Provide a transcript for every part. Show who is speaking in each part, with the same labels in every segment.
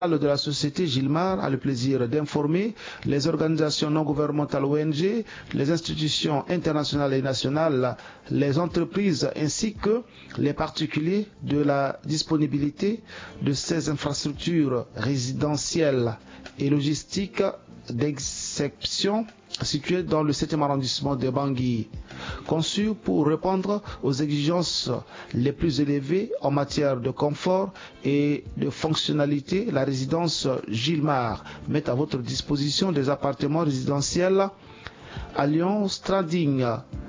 Speaker 1: de la société Gilmar a le plaisir d'informer les organisations non gouvernementales ONG, les institutions internationales et nationales, les entreprises ainsi que les particuliers de la disponibilité de ces infrastructures résidentielles et logistiques d'exception situées dans le 7e arrondissement de Bangui, conçues pour répondre aux exigences les plus élevées en matière de confort et de fonctionnalité. La résidence Gilmar met à votre disposition des appartements résidentiels alliant standing,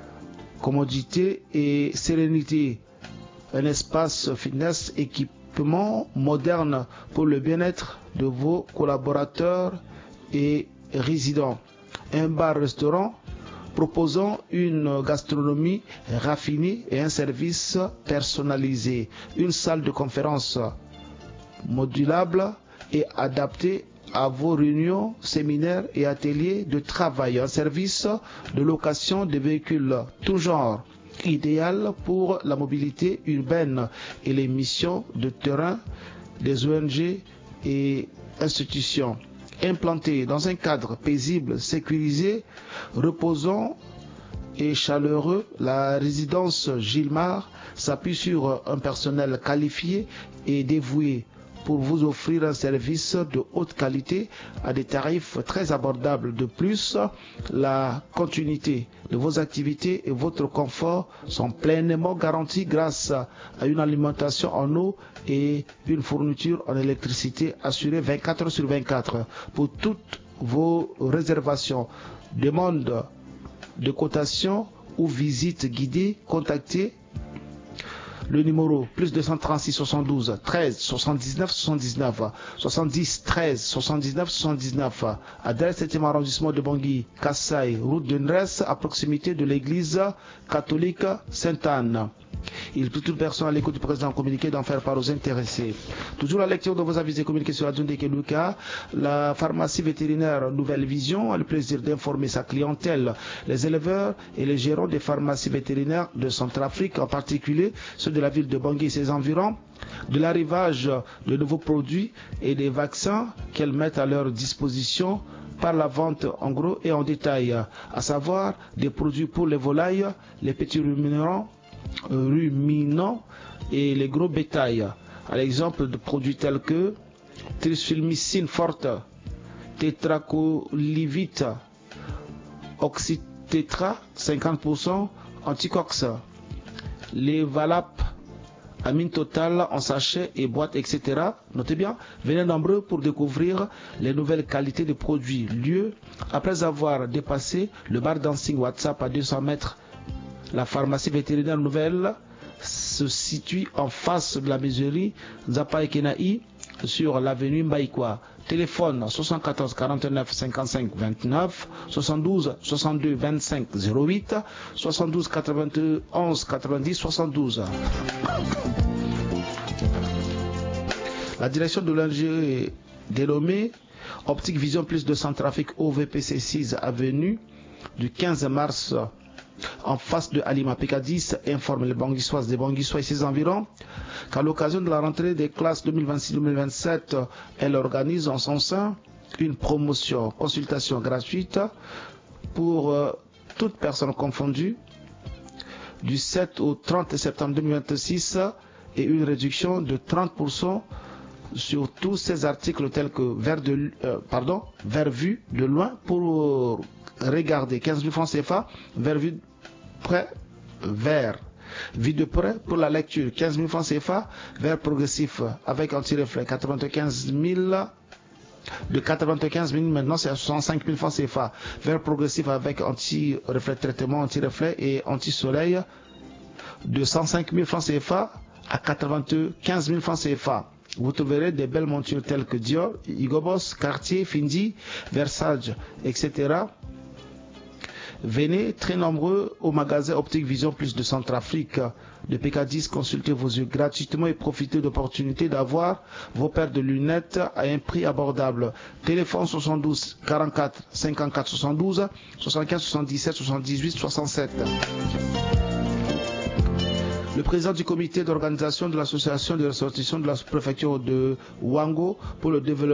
Speaker 1: commodité et sérénité, un espace fitness, équipement moderne pour le bien-être de vos collaborateurs et résidents, un bar-restaurant proposant une gastronomie raffinée et un service personnalisé, une salle de conférence modulable et adaptée à vos réunions, séminaires et ateliers de travail, un service de location de véhicules tout genre, idéal pour la mobilité urbaine et les missions de terrain des ONG et institutions. Implanté dans un cadre paisible, sécurisé, reposant et chaleureux, la résidence Gilmar s'appuie sur un personnel qualifié et dévoué pour vous offrir un service de haute qualité à des tarifs très abordables. De plus, la continuité de vos activités et votre confort sont pleinement garantis grâce à une alimentation en eau et une fourniture en électricité assurée 24 heures sur 24. Pour toutes vos réservations, demandes de cotation ou visites guidées, contactez le numéro plus 236 72 13 79 79 70 13 79 79, adresse 7e arrondissement de Bangui, Kassai, route de Nres, à proximité de l'église catholique Sainte-Anne. Il prie toute personne à l'écoute du président communiqué d'en faire part aux intéressés. Toujours la lecture de vos avis et communiqués sur la zone de Keluka, la pharmacie vétérinaire Nouvelle Vision a le plaisir d'informer sa clientèle, les éleveurs et les gérants des pharmacies vétérinaires de Centrafrique, en particulier ceux de la ville de Bangui et ses environs, de l'arrivage de nouveaux produits et des vaccins qu'elles mettent à leur disposition par la vente en gros et en détail, à savoir des produits pour les volailles, les petits ruminants et les gros bétails, à l'exemple de produits tels que trisphylmycine forte, tétracolivite, oxytétra 50%, anticox, les Valap, amine totale en sachet et boîte, etc. Notez bien, venez nombreux pour découvrir les nouvelles qualités des produits. Lieu, après avoir dépassé le bar dancing WhatsApp à 200 mètres, la pharmacie vétérinaire Nouvelle se situe en face de la mesurerie Zapa Kenaï sur l'avenue Mbaïkwa. Téléphone 74 49 55 29, 72 62 25 08, 72 91 90 72. La direction de l'ONG est dénommée Optique Vision Plus de Centrafrique OVPC 6 avenue du 15 mars en face de Alima PK10 informe les Banguissoises des Banguissois et ses environs qu'à l'occasion de la rentrée des classes 2026-2027, elle organise en son sein une promotion, consultation gratuite pour toute personne confondue du 7 au 30 septembre 2026 et une réduction de 30% sur tous ces articles tels que verre vu de loin pour regarder 15 000 francs CFA, verre vu près vert, vue de près pour la lecture 15 000 francs CFA, verre progressif avec anti-reflet 95 000, de 95 000 maintenant c'est à 65 000 francs CFA, verre progressif avec anti-reflet traitement, anti-reflet et anti-soleil de 105 000 francs CFA à 95 000 francs CFA. Vous trouverez des belles montures telles que Dior, Hugo Boss, Cartier, Fendi, Versace, etc. Venez très nombreux au magasin Optique Vision Plus de Centrafrique de PK10, consultez vos yeux gratuitement et profitez d'opportunités d'avoir vos paires de lunettes à un prix abordable. Téléphone 72 44 54 72 75 77 78 67. le président du comité d'organisation de l'association des ressortissants de la préfecture de Wango pour le développement